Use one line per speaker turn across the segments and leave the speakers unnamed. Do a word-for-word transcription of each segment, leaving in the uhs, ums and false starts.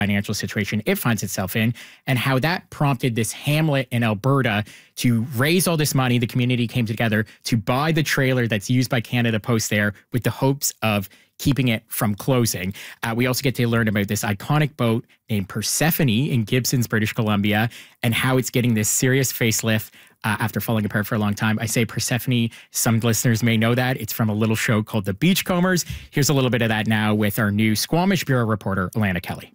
financial situation it finds itself in, and how that prompted this hamlet in Alberta to raise all this money. The community came together to buy the trailer that's used by Canada Post there with the hopes of keeping it from closing. Uh, we also get to learn about this iconic boat named Persephone in Gibsons, British Columbia, and how it's getting this serious facelift uh, after falling apart for a long time. I say Persephone, some listeners may know that. It's from a little show called The Beachcombers. Here's a little bit of that now with our new Squamish Bureau reporter, Alana Kelly.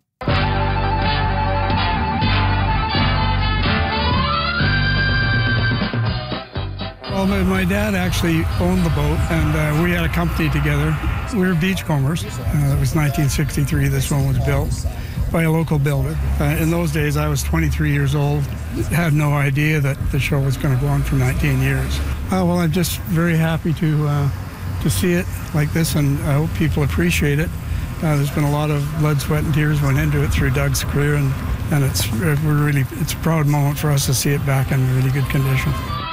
Well, my, my dad actually owned the boat, and uh, we had a company together. We were beachcombers. Uh, it was nineteen sixty-three this one was built by a local builder. Uh, in those days, I was twenty-three years old, had no idea that the show was going to go on for nineteen years. Uh, well, I'm just very happy to, uh, to see it like this, and I hope people appreciate it. Uh, there's been a lot of blood, sweat, and tears went into it through Doug's career, and, and it's we're really it's a proud moment for us to see it back in really good condition.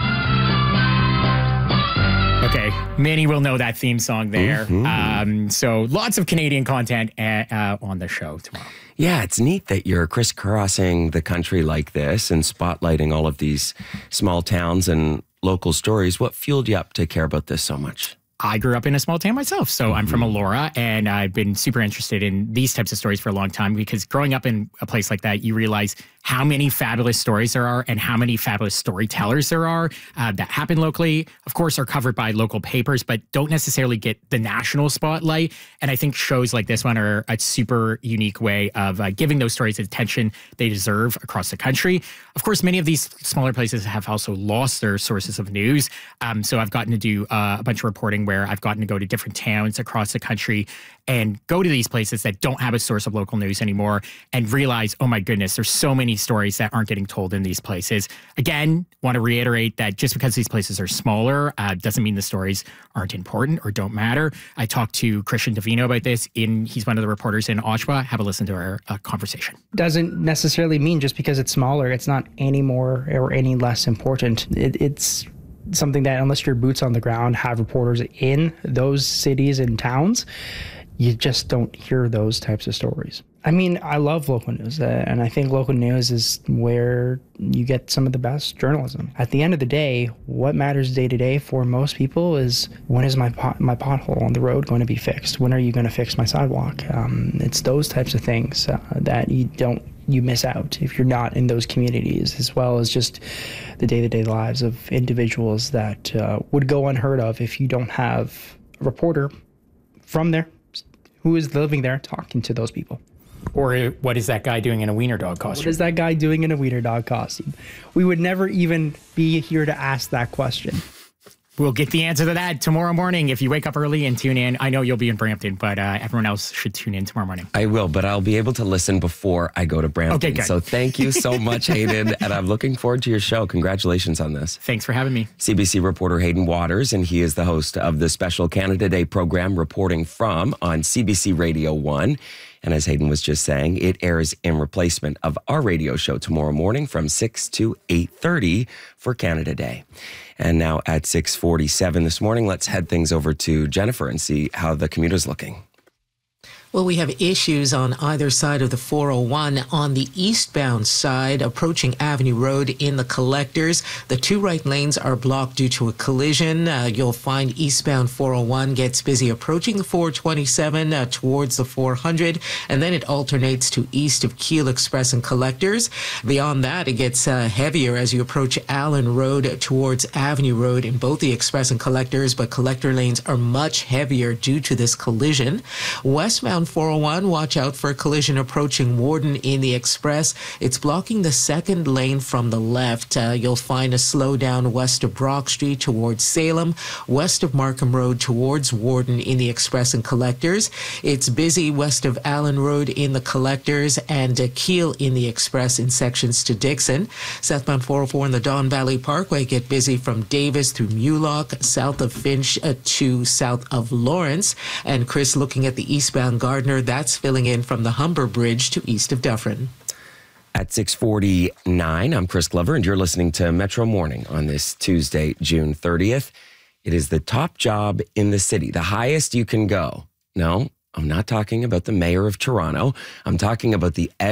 Okay, many will know that theme song there. Mm-hmm. Um, so lots of Canadian content uh, uh, on the show tomorrow.
Yeah, it's neat that you're crisscrossing the country like this and spotlighting all of these small towns and local stories. What fueled you up to care about this so much?
I grew up in a small town myself, so mm-hmm. I'm from Elora, and I've been super interested in these types of stories for a long time, because growing up in a place like that, you realize how many fabulous stories there are and how many fabulous storytellers there are uh, that happen locally, of course, are covered by local papers, but don't necessarily get the national spotlight. And I think shows like this one are a super unique way of uh, giving those stories the attention they deserve across the country. Of course, many of these smaller places have also lost their sources of news. Um, so I've gotten to do uh, a bunch of reporting where I've gotten to go to different towns across the country and go to these places that don't have a source of local news anymore and realize, oh my goodness, there's so many stories that aren't getting told in these places. Again, want to reiterate that just because these places are smaller uh, doesn't mean the stories aren't important or don't matter. I talked to Christian Davino about this. In He's one of the reporters in Oshawa. Have a listen to our uh, conversation.
Doesn't necessarily mean just because it's smaller, it's not any more or any less important. It, it's something that unless your boots on the ground have reporters in those cities and towns, you just don't hear those types of stories. I mean, I love local news, uh, and I think local news is where you get some of the best journalism. At the end of the day, what matters day to day for most people is, when is my pot, my pothole on the road going to be fixed? When are you going to fix my sidewalk? Um, it's those types of things uh, that you don't you miss out if you're not in those communities, as well as just the day-to-day lives of individuals that uh, would go unheard of if you don't have a reporter from there who is living there talking to those people.
Or what is that guy doing in a wiener dog costume?
What is that guy doing in a wiener dog costume? We would never even be here to ask that question.
We'll get the answer to that tomorrow morning. If you wake up early and tune in, I know you'll be in Brampton, but uh, everyone else should tune in tomorrow morning.
I will, but I'll be able to listen before I go to Brampton.
Okay, good.
So thank you so much, Hayden, and I'm looking forward to your show. Congratulations on this.
Thanks for having me.
C B C reporter Hayden Waters, and he is the host of the special Canada Day program, Reporting From, on C B C Radio one. And as Hayden was just saying, it airs in replacement of our radio show tomorrow morning from six to eight thirty for Canada Day. And now at six forty-seven this morning, let's head things over to Jennifer and see how the commute is looking.
Well, we have issues on either side of the four oh one. On the eastbound side, approaching Avenue Road in the collectors, the two right lanes are blocked due to a collision. Uh, you'll find eastbound four oh one gets busy approaching the four twenty-seven uh, towards the four hundred, and then it alternates to east of Keele Express and collectors. Beyond that, it gets uh, heavier as you approach Allen Road towards Avenue Road in both the express and collectors, but collector lanes are much heavier due to this collision. Westbound four oh one, watch out for a collision approaching Warden in the express. It's blocking the second lane from the left. Uh, you'll find a slowdown west of Brock Street towards Salem, west of Markham Road towards Warden in the express and collectors. It's busy west of Allen Road in the collectors and uh, Keele in the express in sections to Dixon. Southbound four oh four in the Don Valley Parkway get busy from Davis through Mulock, south of Finch uh, to south of Lawrence. And Chris, looking at the eastbound Gardner, that's filling in from the Humber Bridge to east of Dufferin.
At six forty-nine, I'm Chris Glover, and you're listening to Metro Morning on this Tuesday, June thirtieth. It is the top job in the city, the highest you can go. No, I'm not talking about the mayor of Toronto. I'm talking about the